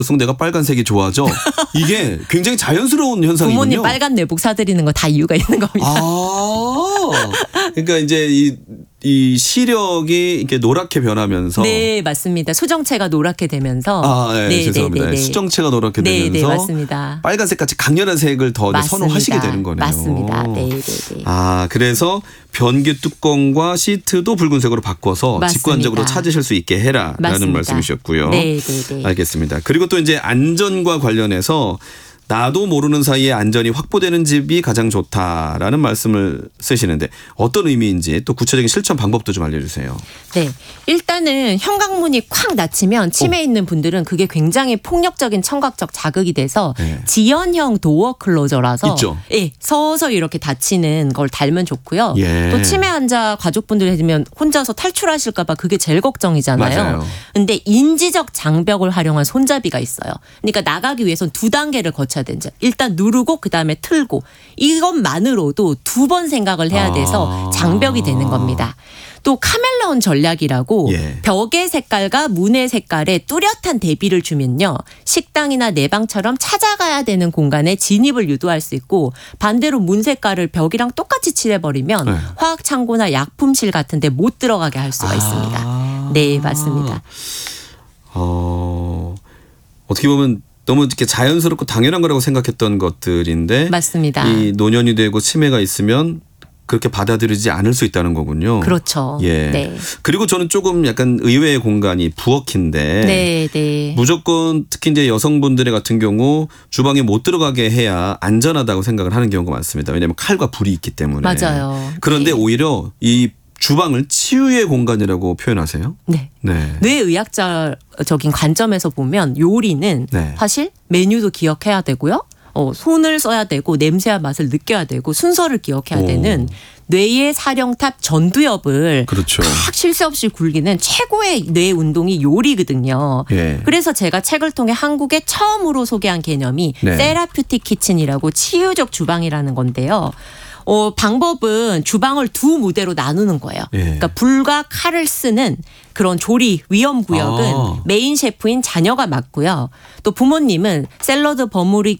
갈수록 내가 빨간색이 좋아져. 이게 굉장히 자연스러운 현상이군요. 부모님 빨간 내복 사드리는 거 다 이유가 있는 겁니다. 그러니까 이제 이 시력이 이렇게 노랗게 변하면서. 네, 맞습니다. 수정체가 노랗게 되면서. 네, 죄송합니다. 네. 수정체가 노랗게 되면서. 네, 맞습니다. 빨간색 같이 강렬한 색을 더 선호하시게 되는 거네요. 맞습니다. 네. 그래서 변기 뚜껑과 시트도 붉은색으로 바꿔서 맞습니다. 직관적으로 찾으실 수 있게 해라라는 맞습니다. 말씀이셨고요. 네. 알겠습니다. 그리고 또 이제 안전과 관련해서 나도 모르는 사이에 안전이 확보되는 집이 가장 좋다라는 말씀을 쓰시는데 어떤 의미인지 또 구체적인 실천 방법도 좀 알려주세요. 네. 일단은 현관문이 콱 닫히면 치매 있는 분들은 그게 굉장히 폭력적인 청각적 자극이 돼서 지연형 도어 클로저라서 있죠. 예, 서서히 이렇게 닫히는 걸 달면 좋고요. 또 치매 환자 가족분들 해주면 혼자서 탈출하실까 봐 그게 제일 걱정이잖아요. 맞아요. 근데 인지적 장벽을 활용한 손잡이가 있어요. 그러니까 나가기 위해서는 2단계를 거쳐야 되죠. 일단 누르고 그다음에 틀고 이것만으로도 2번 생각을 해야 돼서 장벽이 되는 겁니다. 또 카멜레온 전략이라고 벽의 색깔과 문의 색깔에 뚜렷한 대비를 주면요. 식당이나 내 방처럼 찾아가야 되는 공간에 진입을 유도할 수 있고 반대로 문 색깔을 벽이랑 똑같이 칠해버리면 화학창고나 약품실 같은 데 못 들어가게 할 수가 있습니다. 네, 맞습니다. 어떻게 보면 너무 이렇게 자연스럽고 당연한 거라고 생각했던 것들인데 맞습니다. 이 노년이 되고 치매가 있으면 그렇게 받아들이지 않을 수 있다는 거군요. 그렇죠. 네. 그리고 저는 조금 약간 의외의 공간이 부엌인데 무조건 특히 이제 여성분들의 같은 경우 주방에 못 들어가게 해야 안전하다고 생각을 하는 경우가 많습니다. 왜냐하면 칼과 불이 있기 때문에. 맞아요. 그런데 오히려 이 주방을 치유의 공간이라고 표현하세요? 네. 뇌의학자적인 관점에서 보면 요리는 사실 메뉴도 기억해야 되고요. 손을 써야 되고 냄새와 맛을 느껴야 되고 순서를 기억해야 되는 뇌의 사령탑 전두엽을 딱 쉴 새 없이 굴리는 최고의 뇌 운동이 요리거든요. 그래서 제가 책을 통해 한국에 처음으로 소개한 개념이 세라퓨틱 키친이라고 치유적 주방이라는 건데요. 방법은 주방을 2 무대로 나누는 거예요. 그러니까 불과 칼을 쓰는 그런 조리 위험 구역은 메인 셰프인 자녀가 맡고요. 또 부모님은 샐러드 버무리기